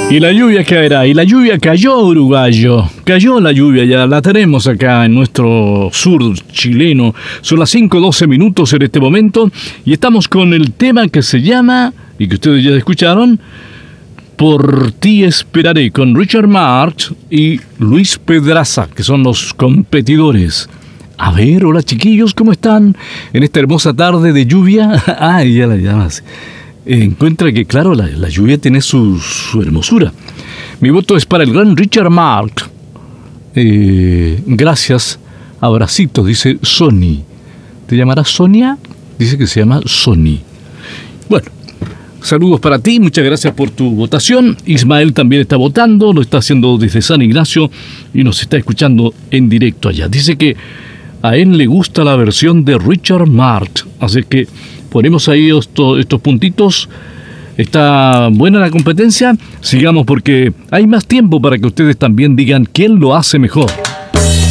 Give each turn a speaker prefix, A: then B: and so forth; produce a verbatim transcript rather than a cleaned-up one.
A: Y la lluvia caerá, y la lluvia cayó, uruguayo. Cayó la lluvia, ya la tenemos acá en nuestro sur chileno. Son las cinco doce minutos en este momento y estamos con el tema que se llama, y que ustedes ya escucharon, Por ti esperaré, con Richard Marx y Luis Pedraza, que son los competidores. A ver, hola chiquillos, ¿cómo están? En esta hermosa tarde de lluvia. Ah, ya la llamas. Encuentra que, claro, la, la lluvia tiene su, su hermosura. Mi voto es para el gran Richard Marx. Eh, gracias, abracitos, dice Sony. ¿Te llamarás Sonia? Dice que se llama Sony. Bueno, saludos para ti, muchas gracias por tu votación. Ismael también está votando, lo está haciendo desde San Ignacio y nos está escuchando en directo allá. Dice que a él le gusta la versión de Richard Marx, así que ponemos ahí esto, estos puntitos. Está buena la competencia. Sigamos porque hay más tiempo para que ustedes también digan quién lo hace mejor.